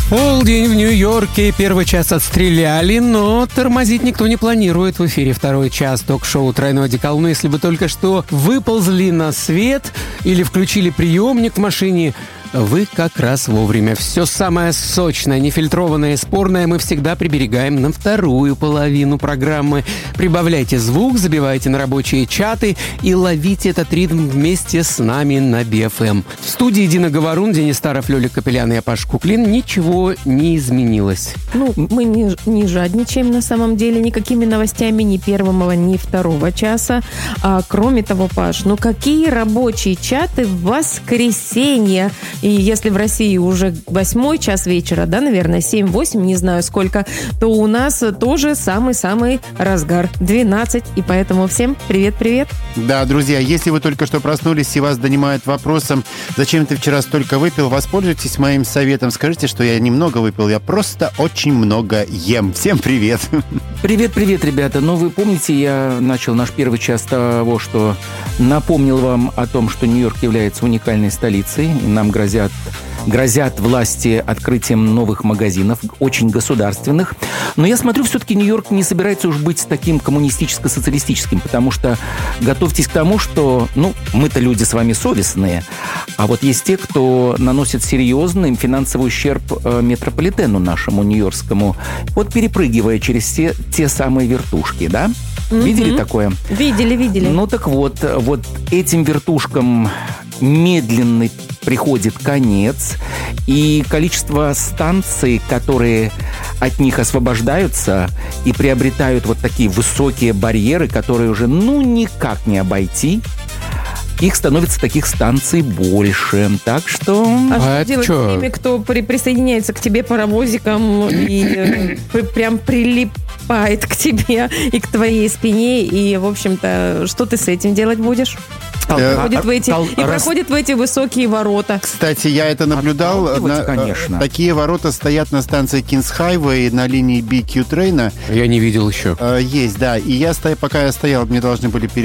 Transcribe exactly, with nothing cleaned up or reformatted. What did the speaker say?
Полдень в Нью-Йорке, первый час отстреляли, но тормозить никто не планирует. В эфире второй час ток-шоу «Тройной одеколон». Если вы только что выползли на свет или включили приемник в машине, вы как раз вовремя. Все самое сочное, нефильтрованное и спорное мы всегда приберегаем на вторую половину программы. Прибавляйте звук, забивайте на рабочие чаты и ловите этот ритм вместе с нами на би эф эм. В студии Дина Говорун, Денис Старов, Лёля Капелян и я, Паша Куклин. Ничего не изменилось. Ну, мы не, не жадничаем на самом деле никакими новостями ни первого, ни второго часа. А, кроме того, Паш, ну какие рабочие чаты в воскресенье? И если в России уже восьмой час вечера, да, наверное, семь-восемь, не знаю сколько, то у нас тоже самый-самый разгар, двенадцать. И поэтому всем привет-привет. Да, друзья, если вы только что проснулись и вас донимает вопросом, зачем ты вчера столько выпил, воспользуйтесь моим советом. Скажите, что я немного выпил, я просто очень много ем. Всем привет. Привет-привет, ребята. Ну, вы помните, я начал наш первый час с того, что напомнил вам о том, что Нью-Йорк является уникальной столицей, и нам грозят Грозят власти открытием новых магазинов, очень государственных. Но я смотрю, все-таки Нью-Йорк не собирается уж быть таким коммунистическо-социалистическим, потому что готовьтесь к тому, что, ну, мы-то люди с вами совестные, а вот есть те, кто наносит серьезный финансовый ущерб метрополитену нашему нью-йоркскому, вот перепрыгивая через те, те самые вертушки, да? Mm-hmm. Видели такое? Видели, видели. Ну так вот, вот этим вертушкам медленно приходит конец, и количество станций, которые от них освобождаются и приобретают вот такие высокие барьеры, которые уже ну никак не обойти, их становится таких станций больше. Так что... А, а что делать что? с теми, кто при, присоединяется к тебе паровозиком и э, прям прилипает к тебе и к твоей спине, и, в общем-то, что ты с этим делать будешь? Проходит в эти, Тол- и раз... проходит в эти высокие ворота. Кстати, я это наблюдал. На, конечно. Такие ворота стоят на станции Кингс Хайвей на линии би кью трейна. Я не видел еще. Есть, да. И я, пока я стоял, мне должны были перейти